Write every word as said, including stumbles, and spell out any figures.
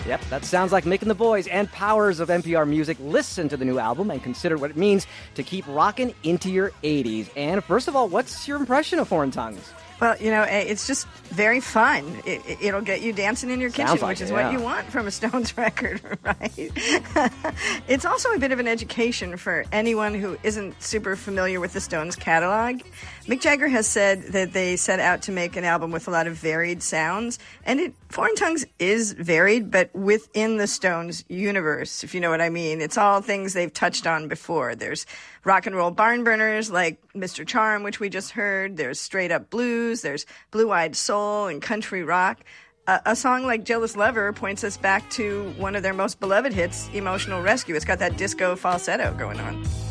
Yep, that sounds like Mick and the Boys and powers of N P R Music. Listen to the new album and consider what it means to keep rocking into your eighties. And first of all, what's your impression of Foreign Tongues? Well, you know, it's just very fun. It, it'll get you dancing in your kitchen, Sounds like which is it, what yeah. you want from a Stones record, right? It's also a bit of an education for anyone who isn't super familiar with the Stones catalog. Mick Jagger has said that they set out to make an album with a lot of varied sounds, and it, Foreign Tongues is varied, but within the Stones universe, if you know what I mean. It's all things they've touched on before. There's rock and roll barn burners like Mister Charm, which we just heard. There's straight up blues. There's blue-eyed soul and country rock. Uh, a song like Jealous Lover points us back to one of their most beloved hits, Emotional Rescue. It's got that disco falsetto going on.